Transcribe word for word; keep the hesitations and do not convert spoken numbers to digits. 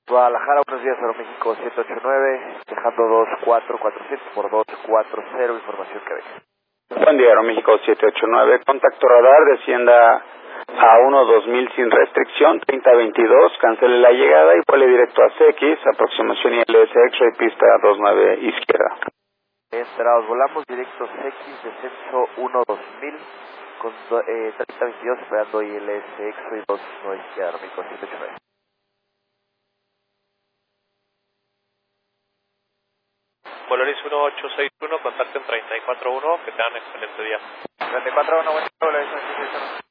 Guadalajara, buenos días, Aeroméxico siete ocho nueve, dejando dos cuatro cuatrocientos por dos cuatro cero, información que venga. Buen día, Aeroméxico siete ocho nueve, contacto radar, descienda a uno dos mil sin restricción, treinta veintidós, cancele la llegada y vuele directo a C X, aproximación I L S X-ray, pista dos nueve izquierda. Esperados, volamos directo C X, descenso uno dos mil, con eh, treinta veintidós, esperando I L S X-ray dos nueve izquierda, Aeroméxico siete ocho nueve. Volaris uno ocho seis uno, contacto en treinta y cuatro uno, que tengan excelente día. treinta y cuatro uno, buen día, Volaris uno ocho seis uno.